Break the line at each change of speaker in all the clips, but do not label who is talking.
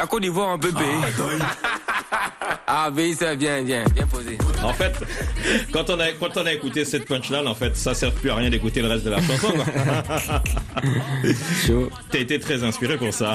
La Côte d'Ivoire, on peut payer. Ah, oui, c'est bien posé.
En fait, quand on a écouté cette punchline, en fait, ça sert plus à rien d'écouter le reste de la chanson.
Chaud.
T'as été très inspiré pour ça.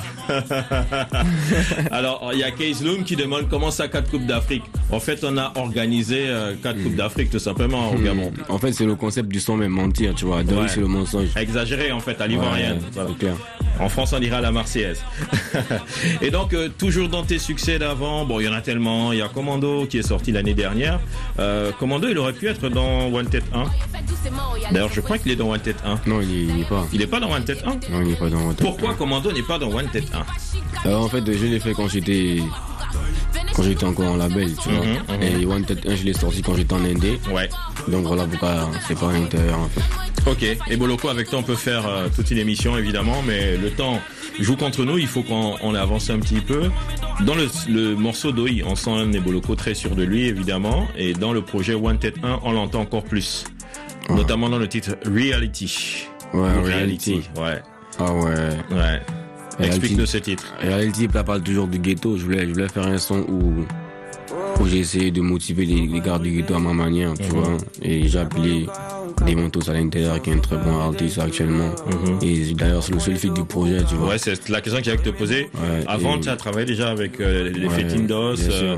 Alors, il y a Case Loom qui demande comment ça 4 Coupes d'Afrique. En fait, on a organisé 4 Coupes d'Afrique tout simplement au Gabon.
En fait, c'est le concept du son, même mentir, tu vois. Donner, c'est le mensonge.
Exagéré, en fait, à l'ivoirienne.
Voilà. C'est clair.
En France, on dirait à la Marseillaise. Et donc, toujours dans tes succès d'avant, bon, il y en a tellement. Il y a Commando qui est sorti l'année dernière. Commando, il aurait pu être dans Wanted 1. D'ailleurs, je crois qu'il est dans Wanted 1.
Non, il n'est pas.
Il n'est pas dans Wanted 1?
Non, il n'est pas dans Wanted 1.
Pourquoi Commando n'est pas dans Wanted 1?
En fait, je l'ai fait quand j'étais encore en label, tu vois. Et Wanted 1, je l'ai sorti quand j'étais en Indé.
Ouais.
Donc voilà pourquoi c'est pas à l'intérieur, en fait.
Ok. Et Boloko, avec toi, on peut faire toute une émission, évidemment, mais le temps joue contre nous. Il faut qu'on avance un petit peu. Dans le morceau d'Oi, on sent Neboloko très sûr de lui, évidemment. Et dans le projet Wanted 1, on l'entend encore plus. Notamment dans le titre Reality.
Ouais, Reality.
Ouais.
Ah ouais.
Ouais. Explique-nous ce titre.
Reality, là, parle toujours du ghetto. Je voulais faire un son où j'ai essayé de motiver les gars du ghetto à ma manière, tu vois. Et j'ai appelé Demontos à l'intérieur, qui est un très bon artiste actuellement. Et d'ailleurs, c'est le seul feat du projet, tu vois.
Ouais, c'est la question qu'il y a que te poser. Ouais, avant, tu as travaillé déjà avec les Fetindos.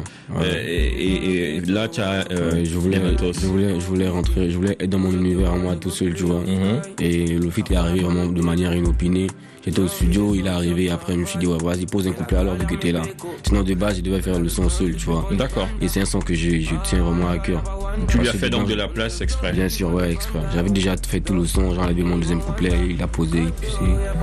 Et là, tu as Demontos.
Je voulais être dans mon univers à moi tout seul, tu vois. Et le feat est arrivé vraiment de manière inopinée. J'étais au studio, il est arrivé, après je me suis dit, ouais, vas-y, pose un couplet alors vu que t'es là. Sinon, de base, je devais faire le son seul, tu vois.
D'accord.
Et c'est un son que je tiens vraiment à cœur.
Tu lui as fait donc de la place exprès?
Bien sûr, ouais, exprès. J'avais déjà fait tout le son, j'ai enlevé mon deuxième couplet, il a posé, puis c'est...